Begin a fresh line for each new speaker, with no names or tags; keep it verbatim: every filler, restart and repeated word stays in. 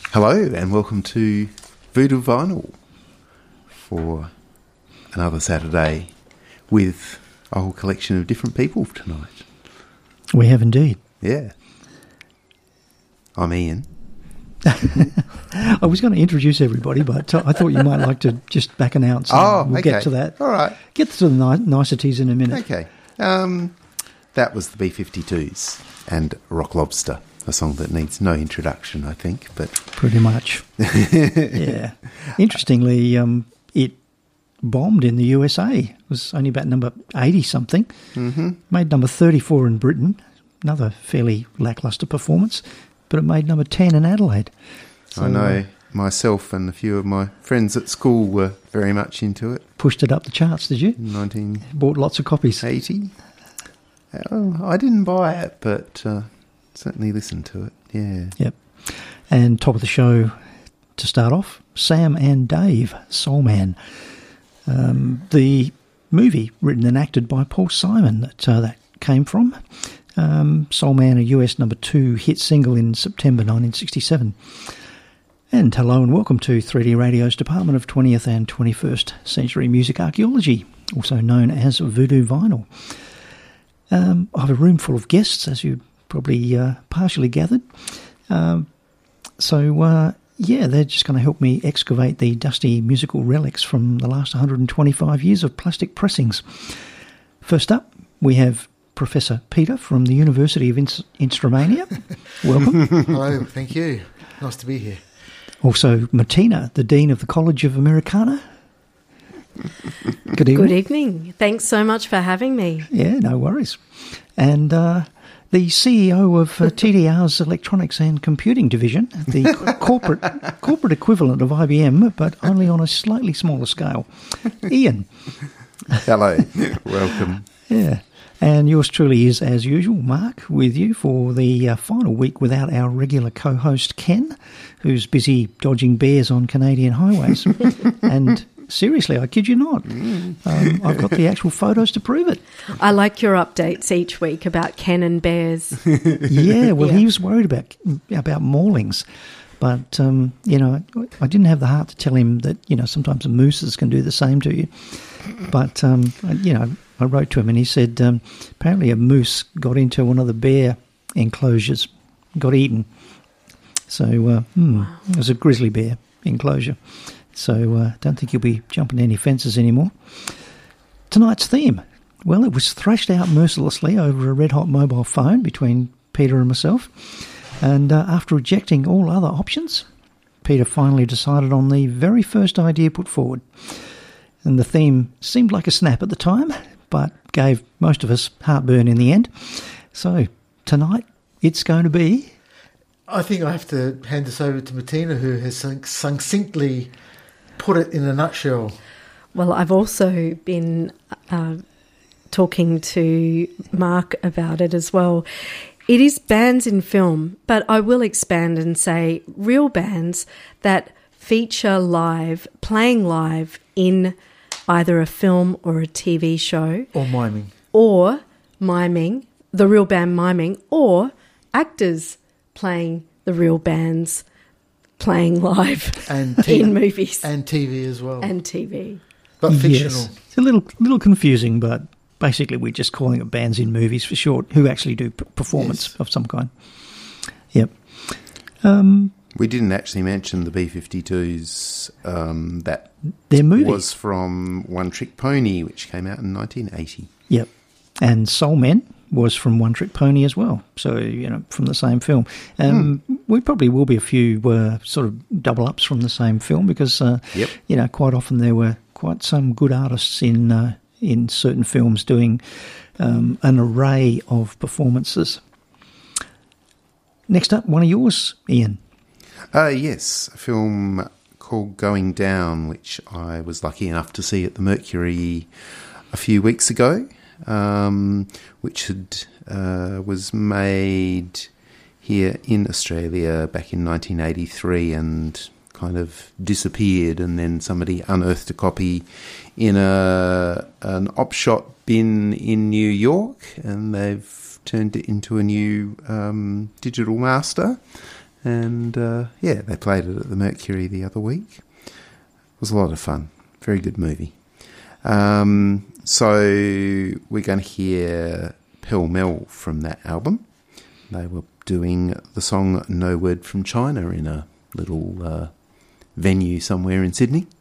Hello and welcome to Voodoo Vinyl for another Saturday with a whole collection of different people tonight.
We have indeed.
Yeah. I'm Ian.
I was going to introduce everybody, but I thought you might like to just back announce.
Oh,
we'll
okay.
get to that.
All right.
Get to the ni- niceties in a minute.
Okay. Um, that was the B fifty-twos and Rock Lobster, a song that needs no introduction, I think. But
pretty much. Yeah. Interestingly, um, it bombed in the U S A. It was only about number eighty-something.
Mm-hmm.
Made number thirty-four in Britain. Another fairly lacklustre performance. But it made number ten in Adelaide. So,
I know
uh,
myself and a few of my friends at school were very much into it.
Pushed it up the charts, did you?
nineteen
Bought lots of copies.
eighty. Oh, I didn't buy it, but uh, certainly listened to it. Yeah.
Yep. And top of the show to start off, Sam and Dave, Soul Man. Um, the movie written and acted by Paul Simon that uh, that came from. Um, Soul Man, a U S number two hit single in September nineteen sixty-seven. And hello and welcome to three D Radio's Department of twentieth and twenty-first Century Music Archaeology, also known as Voodoo Vinyl. Um, I have a room full of guests, as you probably uh, partially gathered. Um, so, uh, yeah, they're just going to help me excavate the dusty musical relics from the last one hundred twenty-five years of plastic pressings. First up, we have Professor Peter from the University of Inst- Instrumania. Welcome.
Hello, thank you. Nice to be here.
Also, Martina, the Dean of the College of Americana. Good evening.
Good evening. Thanks so much for having me.
Yeah, no worries. And uh, the C E O of uh, T D R's Electronics and Computing Division, the corporate corporate equivalent of I B M, but only on a slightly smaller scale. Ian.
Hello. Welcome.
Yeah. And yours truly is, as usual, Mark, with you for the uh, final week without our regular co-host, Ken, who's busy dodging bears on Canadian highways. And seriously, I kid you not, um, I've got the actual photos to prove it.
I like your updates each week about Ken and bears.
Yeah, well,
Yeah.
he was worried about about maulings. But, um, you know, I didn't have the heart to tell him that, you know, sometimes mooses can do the same to you. But, um, you know, I wrote to him and he said um, apparently a moose got into one of the bear enclosures, got eaten. So uh, hmm, it was a grizzly bear enclosure. So I uh, don't think he'll be jumping any fences anymore. Tonight's theme, well, it was thrashed out mercilessly over a red-hot mobile phone between Peter and myself. And uh, after rejecting all other options, Peter finally decided on the very first idea put forward. And the theme seemed like a snap at the time, but gave most of us heartburn in the end. So tonight, it's going to be...
I think I have to hand this over to Martina, who has succinctly put it in a nutshell.
Well, I've also been uh, talking to Mark about it as well. It is bands in film, but I will expand and say real bands that feature live, playing live in either a film or a T V show.
Or miming.
Or miming, the real band miming, or actors playing the real bands playing live
and t-
in movies.
And T V as well.
And T V.
But fictional.
Yes. It's a little little confusing, but basically we're just calling it bands in movies for short, who actually do p- performance
Yes.
of some kind. Yep. Um,
We didn't actually mention the B fifty-twos. Um, that
Their movie.
was from One Trick Pony, which came out in nineteen eighty.
Yep. And Soul Men was from One Trick Pony as well. So, you know, from the same film. Um, mm. We probably will be a few uh, sort of double-ups from the same film because, uh,
Yep.
you know, quite often there were quite some good artists in uh, in certain films doing um, an array of performances. Next up, one of yours, Ian.
Uh, yes, a film called Going Down, which I was lucky enough to see at the Mercury a few weeks ago, um, which had uh, was made here in Australia back in nineteen eighty-three and kind of disappeared, and then somebody unearthed a copy in a an op-shop bin in New York, and they've turned it into a new um, digital master. And, uh, yeah, they played it at the Mercury the other week. It was a lot of fun. Very good movie. Um, so we're going to hear Pell Mell from that album. They were doing the song No Word from China in a little uh, venue somewhere in Sydney.